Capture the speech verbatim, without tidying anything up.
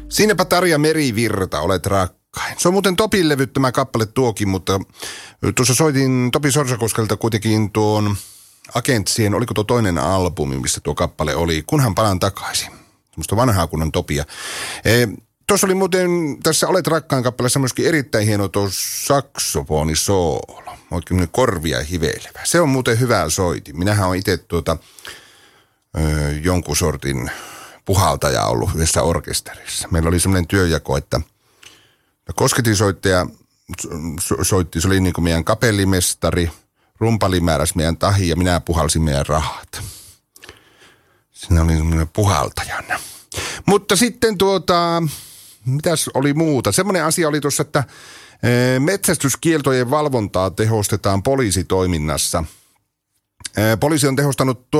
Siinäpä Tarja Merivirta, olet rakkain. Se on muuten Topin levyttämä kappale tuokin, mutta tuossa soitin Topi Sorsakoskelta kuitenkin tuon Agentsien, oliko tuo toinen albumi, missä tuo kappale oli, kunhan palaan takaisin. Semmoista vanhaa kunnon Topia. E, tuossa oli muuten tässä Olet rakkain kappaleessa myöskin erittäin hieno tuo saksofonisoolo. Oikein korvia hiveilevä. Se on muuten hyvää soiti. Minähän olen itse tuota ö, jonkun sortin puhaltaja ollut yhdessä orkesterissa. Meillä oli semmoinen työjako, että kosketisoittaja so, soitti, se oli niin kuin meidän kapellimestari, rumpali määräsi meidän tahi ja minä puhalsin meidän rahat. Siinä oli semmoinen puhaltajana. Mutta sitten tuota, mitäs oli muuta? Semmoinen asia oli tuossa, että e, metsästyskieltojen valvontaa tehostetaan poliisitoiminnassa. E, poliisi on tehostanut tuo